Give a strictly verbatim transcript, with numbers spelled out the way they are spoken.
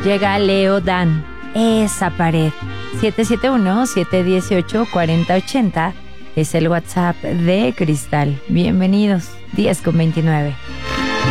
Llega Leo Dan, esa pared. siete siete uno, siete uno ocho, cuatro cero ocho cero es el WhatsApp de Cristal. Bienvenidos, diez con veintinueve.